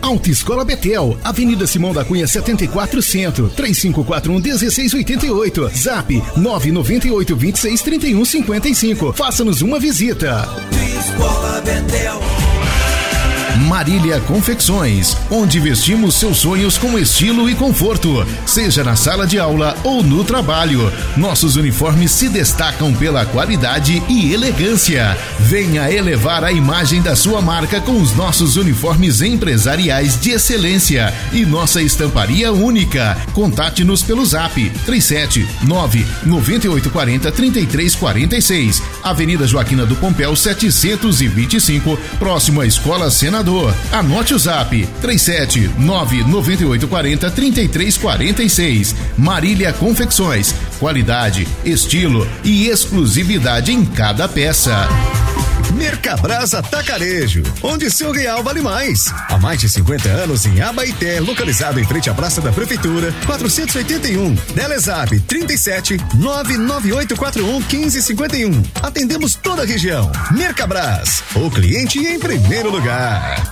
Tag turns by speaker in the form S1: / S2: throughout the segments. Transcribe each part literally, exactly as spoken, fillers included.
S1: Autoescola Betel, Avenida Simão da Cunha setenta e quatro Centro, três cinco quatro um, um seis oito oito, Zap nove nove oito, dois seis, três um cinco cinco. Faça-nos uma visita.
S2: Autoescola Betel.
S1: Marília Confecções, onde vestimos seus sonhos com estilo e conforto, seja na sala de aula ou no trabalho. Nossos uniformes se destacam pela qualidade e elegância. Venha elevar a imagem da sua marca com os nossos uniformes empresariais de excelência e nossa estamparia única. Contate-nos pelo Zap três sete nove, nove oito quatro zero, três três quatro seis, Avenida Joaquina do Pompéu setecentos e vinte e cinco, próximo à Escola Senador. Anote o Zap três sete nove, nove oito quatro zero, três três quatro seis. Marília Confecções, qualidade, estilo e exclusividade em cada peça.
S3: Mercabras Atacarejo, onde seu real vale mais. Há mais de cinquenta anos em Abaeté, localizado em frente à Praça da Prefeitura, quatrocentos e oitenta e um, Telezap trinta e sete, nove nove oito quatro um, um cinco cinco um. Atendemos toda a região. Mercabras, o cliente em primeiro lugar.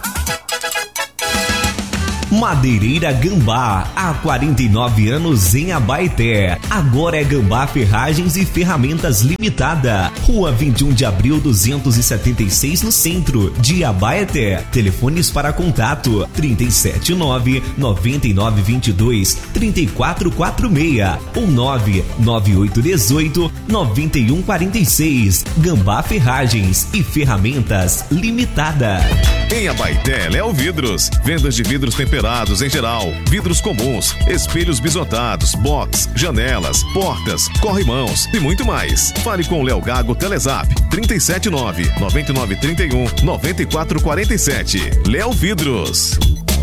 S4: Madeireira Gambá, há quarenta e nove anos em Abaeté. Agora é Gambá Ferragens e Ferramentas Limitada. Rua vinte e um de abril duzentos e setenta e seis, no centro de Abaeté. Telefones para contato trinta e sete nove, noventa e nove vinte e dois, trinta e quatro quarenta e seis ou nove nove oito dezoito, noventa e um quarenta e seis. Gambá Ferragens e Ferramentas Limitada.
S5: Em Abaeté, Léo Vidros. Vendas de vidros temperados em geral, vidros comuns, espelhos bisotados, box, janelas, portas, corrimãos e muito mais. Fale com o Léo Gago Telezap trinta e sete nove, noventa e nove trinta e um, noventa e quatro quarenta e sete. Léo Vidros.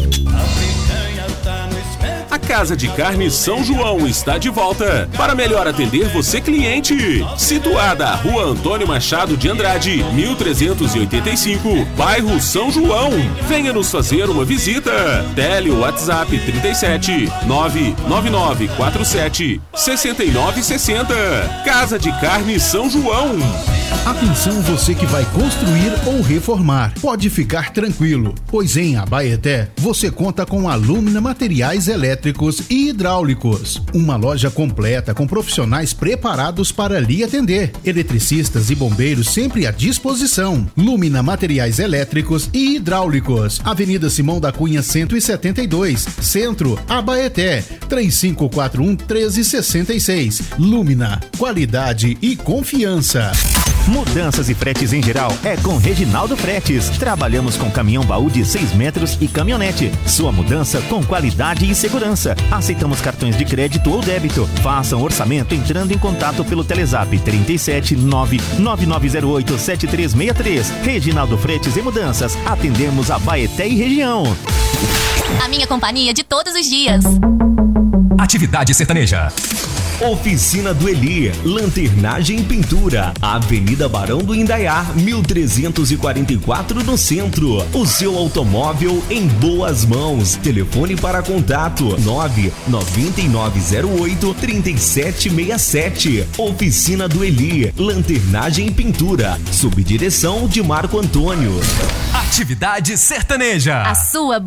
S6: A Casa de Carne São João está de volta para melhor atender você, cliente. Situada à Rua Antônio Machado de Andrade, mil trezentos e oitenta e cinco, bairro São João. Venha nos fazer uma visita. Tele WhatsApp trinta e sete, nove nove nove quatro sete, seis nove seis zero. Casa de Carne São João.
S1: Atenção, você que vai construir ou reformar. Pode ficar tranquilo, pois em Abaeté você conta com a Lumina Materiais Elétricos e Hidráulicos. Uma loja completa com profissionais preparados para lhe atender. Eletricistas e bombeiros sempre à disposição. Lumina Materiais Elétricos e Hidráulicos. Avenida Simão da Cunha cento e setenta e dois, Centro, Abaeté. três cinco quatro um, um três seis seis. Lumina, qualidade e confiança.
S7: Mudanças e fretes em geral é com Reginaldo Fretes. Trabalhamos com caminhão baú de seis metros e caminhonete. Sua mudança com qualidade e segurança. Aceitamos cartões de crédito ou débito. Faça um orçamento entrando em contato pelo Telezap trinta e sete nove, nove nove zero oito, sete três seis três. Reginaldo Fretes e Mudanças. Atendemos a Abaeté e região.
S8: A minha companhia de todos os dias.
S9: Atividade sertaneja.
S4: Oficina do Eli, lanternagem e pintura, Avenida Barão do Indaiá, mil trezentos e quarenta e quatro, no centro. O seu automóvel em boas mãos. Telefone para contato nove nove nove zero oito, três sete seis sete. Oficina do Eli, lanternagem e pintura, sob direção de Marco Antônio.
S9: Atividade sertaneja.
S8: A sua